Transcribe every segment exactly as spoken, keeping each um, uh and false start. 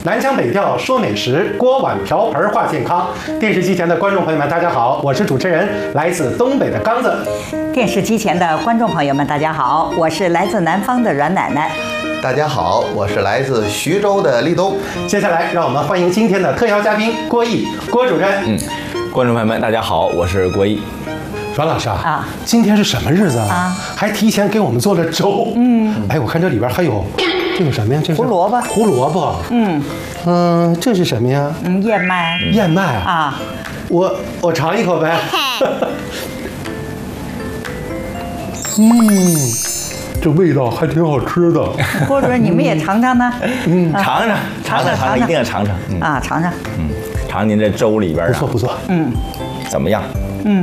南腔北调说美食，锅碗瓢盆话健康。电视机前的观众朋友们，大家好，我是主持人，来自东北的刚子。 电视机前的观众朋友们，大家好，我是来自南方的阮奶奶。 大家好，我是来自徐州的立冬。 接下来，让我们欢迎今天的特邀嘉宾郭毅，郭主任。 嗯，观众朋友们，大家好，我是郭毅。 阮老师啊， 啊今天是什么日子啊？ 啊还提前给我们做了粥。嗯，哎，我看这里边还有这个什么呀？这是胡萝卜胡萝卜。嗯嗯，这是什么呀？ 嗯，燕麦。 燕麦啊。 啊， 我我尝一口呗。嗯，这味道还挺好吃的。 郭主任，你们也尝尝呢？ 嗯，尝尝，尝尝，尝尝尝，一定要尝尝。嗯啊，尝尝。 嗯，尝尝您这粥里边啊， 不错不错。 嗯怎么样？ 嗯，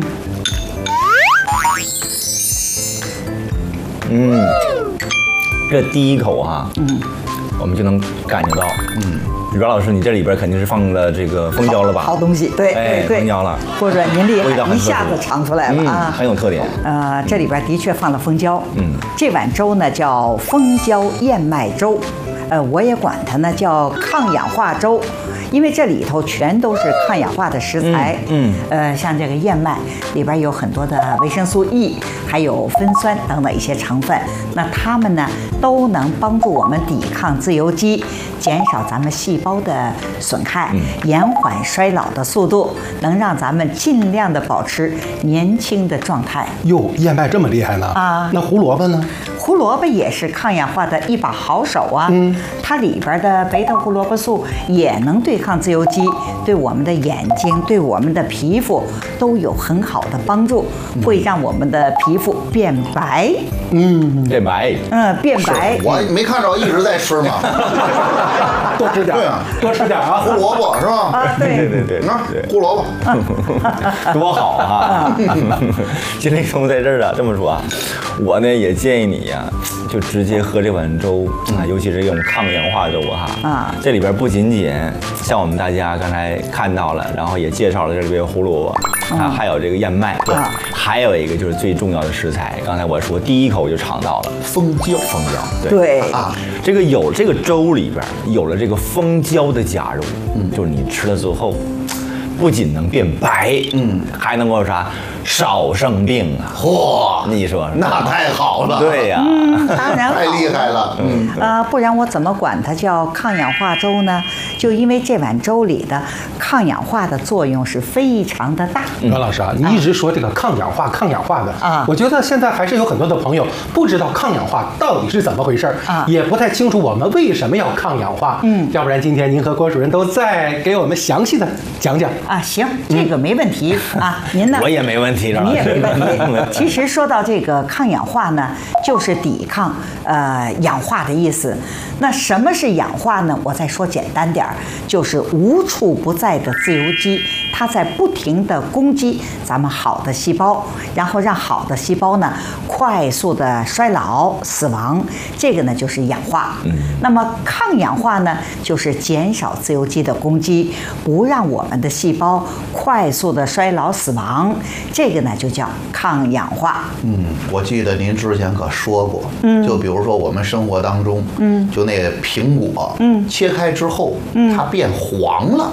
嗯，这第一口哈，嗯，我们就能感觉到，嗯，阮老师，你这里边肯定是放了这个蜂胶了吧？ 好东西，对哎对对， 蜂胶了。 郭主任您厉害， 味道很特殊一下子尝出来了嗯， 啊， 很有特点。 呃，这里边的确放了蜂胶。 嗯， 这碗粥呢叫蜂胶燕麦粥，呃，我也管它呢叫抗氧化粥，因为这里头全都是抗氧化的食材。 嗯呃，像这个燕麦里边有很多的维生素 E， 还有酚酸等等一些成分，那它们呢都能帮助我们抵抗自由基，减少咱们细胞的损害，延缓衰老的速度，能让咱们尽量的保持年轻的状态。 哟，燕麦这么厉害呢？ 啊那胡萝卜呢？ 胡萝卜也是抗氧化的一把好手啊，嗯，它里边的贝塔胡萝卜素也能对抗自由基，对我们的眼睛、对我们的皮肤都有很好的帮助，会让我们的皮肤变白。 嗯， 这白， 嗯，变白。 我没看着一直在吃吗？ 多吃点。 对啊， 多吃点啊。 胡萝卜是吧？ 啊，对对对对你看胡萝卜， 多好啊！金立松在这儿啊，这么说啊，我呢也建议你呀、就直接喝这碗粥啊，尤其是这种抗氧化粥哈。 啊这里边不仅仅像我们大家刚才看到了，然后也介绍了这里边有胡萝卜啊，还有这个燕麦，对，还有一个就是最重要的食材，刚才我说第一口就尝到了蜂胶， 蜂胶，对。 对啊， 这个有这个粥里边有了这个蜂胶的加入，嗯，就是你吃了之后，不仅能变白，嗯，还能够啥少生病啊！ 嚯， 你说那太好了， 对呀、 嗯，当然好太厉害了，嗯， 啊，不然我怎么管它叫抗氧化粥呢？就因为这碗粥里的抗氧化的作用是非常的大。 阮老师啊，你一直说这个抗氧化、抗氧化的啊我觉得现在还是有很多的朋友不知道抗氧化到底是怎么回事儿啊也不太清楚我们为什么要抗氧化。 嗯要不然今天您和郭主任都再给我们详细的讲讲。 啊，行，这个没问题、啊。您呢？ 我也没问题， 你也没问题。其实说到这个抗氧化呢，就是抵抗呃氧化的意思。那什么是氧化呢？我再说简单点儿，就是无处不在的自由基，它在不停的攻击咱们好的细胞，然后让好的细胞呢快速的衰老死亡。这个呢就是氧化。嗯。那么抗氧化呢，就是减少自由基的攻击，不让我们的细胞快速的衰老死亡。这个呢就叫抗氧化。 嗯，我记得您之前可说过，嗯，就比如说我们生活当中，嗯，就那个苹果，嗯，切开之后，嗯，它变黄了，